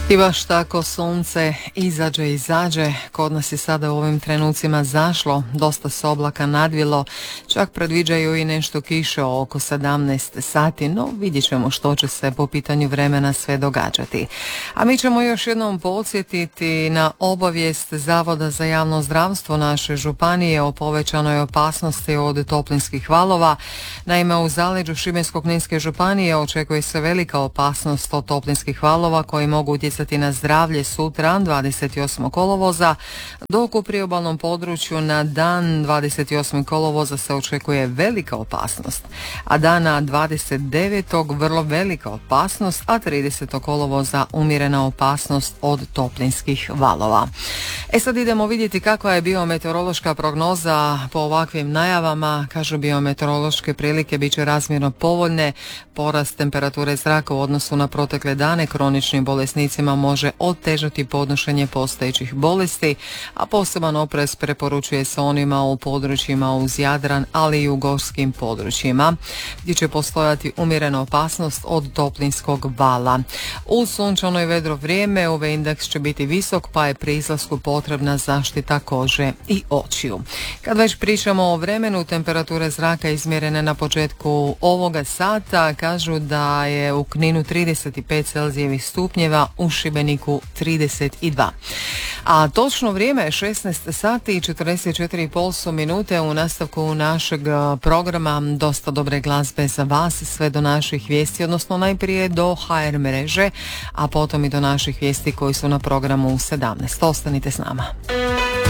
I baš tako sunce izađe. Kod nas je sada u ovim trenucima zašlo, dosta se oblaka nadvilo, čak predviđaju i nešto kiše oko 17 sati, no vidjet ćemo što će se po pitanju vremena sve događati. A mi ćemo još jednom podsjetiti na obavijest Zavoda za javno zdravstvo naše županije o povećanoj opasnosti od toplinskih valova. Naime, u zaleđu Šibensko-kninske županije očekuje se velika opasnost od toplinskih valova koji mogu utjecati na zdravlje sutra 28. kolovoza, dok u priobalnom području na dan 28. kolovoza se očekuje velika opasnost, a dana 29. vrlo velika opasnost, a 30. kolovoza umjerena opasnost od toplinskih valova. Sad idemo vidjeti kakva je biometeorološka prognoza po ovakvim najavama. Kažu biometeorološke prilike bit će razmjerno povoljne, porast temperature zraka u odnosu na protekle dane kroničnim bolesnicima može otežati podnošenje postojećih bolesti, a poseban oprez preporučuje se onima u područjima uz Jadran, ali i u gorskim područjima, gdje će postojati umjerena opasnost od toplinskog vala. U sunčano i vedro vrijeme UV indeks će biti visok, pa je pri izlasku potrebna zaštita kože i očiju. Kad već pričamo o vremenu, temperature zraka izmjerene na početku ovoga sata kažu da je u Kninu 35 celzijevih stupnjeva, u Šibeniku 32. A točno vrijeme je 16 sati i 44,5 minute. U nastavku našeg programa dosta dobre glazbe za vas, sve do naših vijesti, odnosno najprije do HR mreže, a potom i do naših vijesti koji su na programu u 17. Ostanite s nama.